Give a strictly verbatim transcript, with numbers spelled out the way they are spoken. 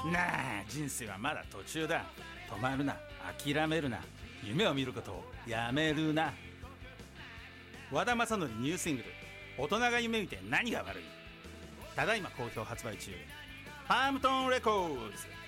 なあ、人生はまだ途中だ。止まるな、諦めるな、夢を見ることをやめるな。和田正則ニューシングル大人が夢見て何が悪い、ただいま好評発売中。パームトンレコーズ。